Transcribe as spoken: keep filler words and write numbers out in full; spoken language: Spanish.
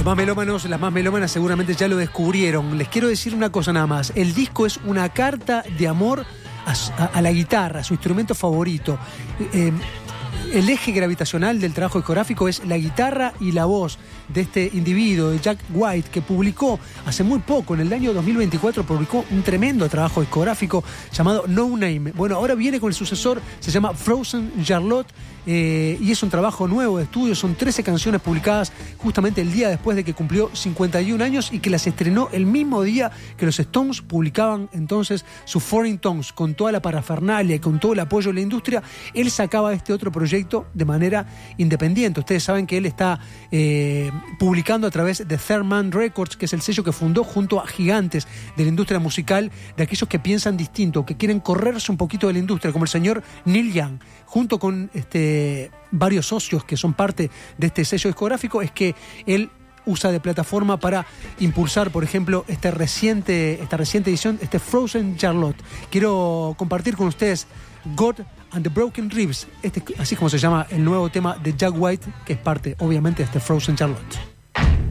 más melómanos, las más melómanas seguramente ya lo descubrieron. Les quiero decir una cosa nada más. El disco es una carta de amor a, a, a la guitarra, a su instrumento favorito. Eh, el eje gravitacional del trabajo discográfico es la guitarra y la voz de este individuo, de Jack White, que publicó hace muy poco, en el año dos mil veinticuatro, publicó un tremendo trabajo discográfico llamado No Name. Bueno, ahora viene con el sucesor, se llama Frozen Charlotte, eh, y es un trabajo nuevo de estudio. Son trece canciones publicadas justamente el día después de que cumplió cincuenta y un años y que las estrenó el mismo día que los Stones publicaban entonces su Foreign Tongues, con toda la parafernalia y con todo el apoyo de la industria. Él sacaba este otro proyecto de manera independiente. Ustedes saben que él está eh, publicando a través de Third Man Records, que es el sello que fundó junto a gigantes de la industria musical, de aquellos que piensan distinto, que quieren correrse un poquito de la industria, como el señor Neil Young, junto con este, varios socios que son parte de este sello discográfico. Es que él usa de plataforma para impulsar, por ejemplo, este reciente, esta reciente edición, este Frozen Charlotte. Quiero compartir con ustedes God and the Broken Ribs, este, así como se llama el nuevo tema de Jack White, que es parte, obviamente, de este Frozen Charlotte.